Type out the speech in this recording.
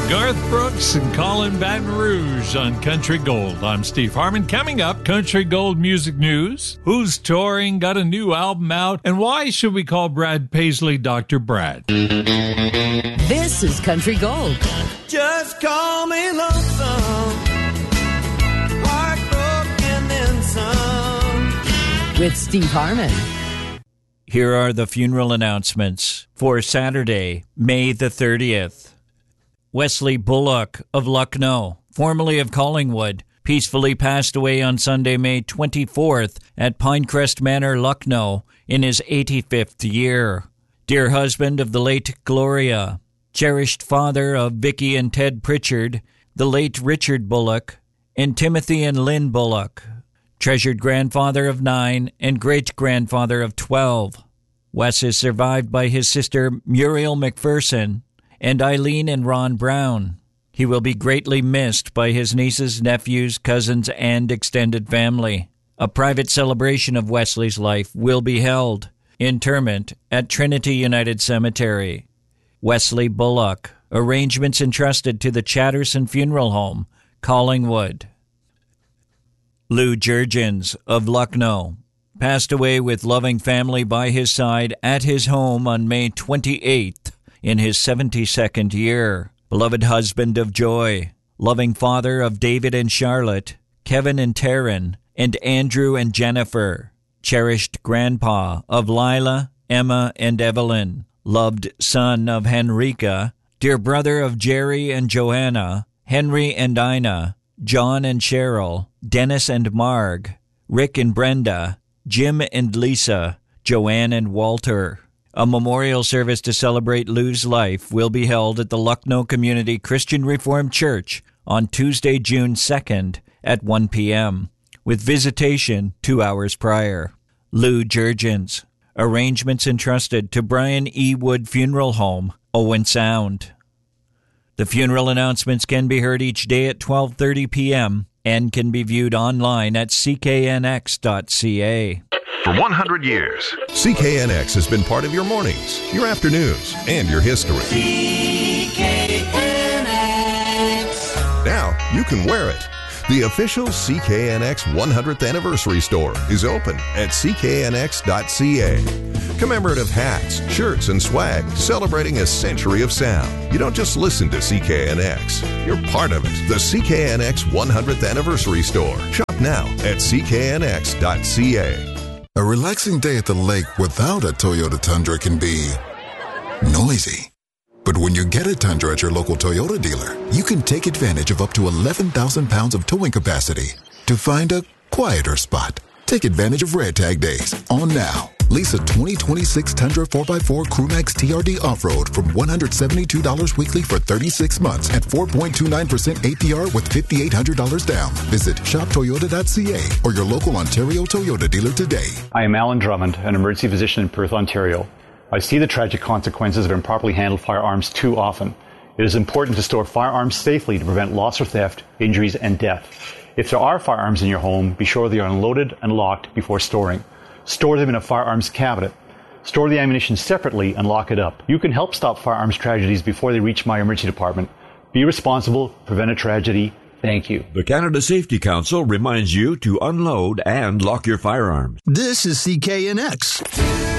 Garth Brooks and Colin Baton Rouge on Country Gold. I'm Steve Harmon. Coming up, Country Gold music news. Who's touring, got a new album out, and why should we call Brad Paisley Dr. Brad? This is Country Gold. Just call me lonesome, heartbroken and some. With Steve Harmon. Here are the funeral announcements for Saturday, May the 30th. Wesley Bullock of Lucknow, formerly of Collingwood, peacefully passed away on Sunday, May 24th at Pinecrest Manor, Lucknow, in his 85th year. Dear husband of the late Gloria, cherished father of Vicky and Ted Pritchard, the late Richard Bullock, and Timothy and Lynn Bullock, treasured grandfather of 9 and great-grandfather of 12. Wes is survived by his sister Muriel McPherson and Eileen and Ron Brown. He will be greatly missed by his nieces, nephews, cousins, and extended family. A private celebration of Wesley's life will be held. Interment at Trinity United Cemetery. Wesley Bullock. Arrangements entrusted to the Chatterson Funeral Home, Collingwood. Lou Jurgens of Lucknow passed away with loving family by his side at his home on May 28th. In his 72nd year, beloved husband of Joy, loving father of David and Charlotte, Kevin and Taryn, and Andrew and Jennifer, cherished grandpa of Lila, Emma, and Evelyn, loved son of Henrika, dear brother of Jerry and Joanna, Henry and Ina, John and Cheryl, Dennis and Marg, Rick and Brenda, Jim and Lisa, Joanne and Walter. A memorial service to celebrate Lou's life will be held at the Lucknow Community Christian Reformed Church on Tuesday, June 2nd at 1 p.m., with visitation 2 hours prior. Lou Jurgens. Arrangements entrusted to Brian E. Wood Funeral Home, Owen Sound. The funeral announcements can be heard each day at 12:30 p.m. and can be viewed online at cknx.ca. For 100 years, CKNX has been part of your mornings, your afternoons, and your history. CKNX. Now you can wear it. The official CKNX 100th Anniversary Store is open at cknx.ca. Commemorative hats, shirts, and swag celebrating a century of sound. You don't just listen to CKNX. You're part of it. The CKNX 100th Anniversary Store. Shop now at cknx.ca. A relaxing day at the lake without a Toyota Tundra can be noisy. But when you get a Tundra at your local Toyota dealer, you can take advantage of up to 11,000 pounds of towing capacity to find a quieter spot. Take advantage of Red Tag Days on now. Lease a 2026 Tundra 4x4 Crewmax TRD Off-Road from $172 weekly for 36 months at 4.29% APR with $5,800 down. Visit shoptoyota.ca or your local Ontario Toyota dealer today. I am Alan Drummond, an emergency physician in Perth, Ontario. I see the tragic consequences of improperly handled firearms too often. It is important to store firearms safely to prevent loss or theft, injuries, and death. If there are firearms in your home, be sure they are unloaded and locked before storing. Store them in a firearms cabinet. Store the ammunition separately and lock it up. You can help stop firearms tragedies before they reach my emergency department. Be responsible, prevent a tragedy. Thank you. The Canada Safety Council reminds you to unload and lock your firearms. This is CKNX.